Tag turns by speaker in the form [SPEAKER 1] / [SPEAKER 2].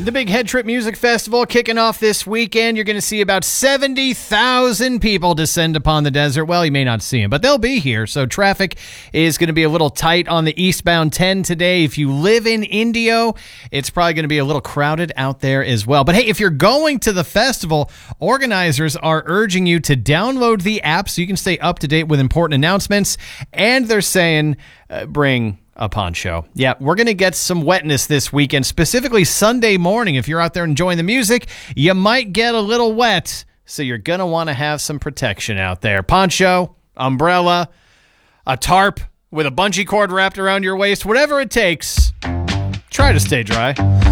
[SPEAKER 1] The big Head Trip Music Festival kicking off this weekend. You're going to see about 70,000 people descend upon the desert. Well, you may not see them, but they'll be here. So traffic is going to be a little tight on the eastbound 10 today. If you live in Indio, it's probably going to be a little crowded out there as well. But hey, if you're going to the festival, organizers are urging you to download the app so you can stay up to date with important announcements. And they're saying bring a poncho. Yeah, we're going to get some wetness this weekend, specifically Sunday morning. If you're out there enjoying the music, you might get a little wet, so you're going to want to have some protection out there. Poncho, umbrella, a tarp with a bungee cord wrapped around your waist, whatever it takes. Try to stay dry.